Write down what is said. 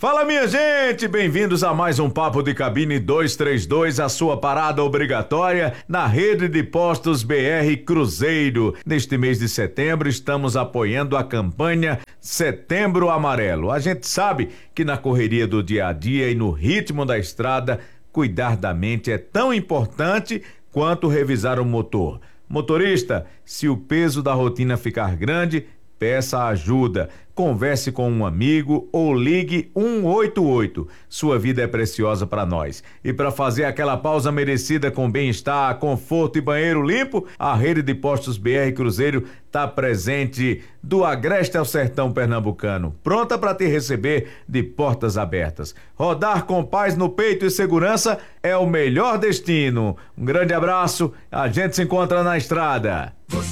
Fala, minha gente, bem-vindos a mais um Papo de Cabine 232, a sua parada obrigatória na rede de postos BR Cruzeiro. Neste mês de setembro estamos apoiando a campanha Setembro Amarelo. A gente sabe que na correria do dia a dia e no ritmo da estrada, cuidar da mente é tão importante quanto revisar o motor. Motorista, se o peso da rotina ficar grande, peça ajuda, converse com um amigo ou ligue 188. Sua vida é preciosa para nós. E para fazer aquela pausa merecida com bem-estar, conforto e banheiro limpo, a rede de postos BR Cruzeiro está presente do Agreste ao Sertão Pernambucano, pronta para te receber de portas abertas. Rodar com paz no peito e segurança é o melhor destino. Um grande abraço, a gente se encontra na estrada.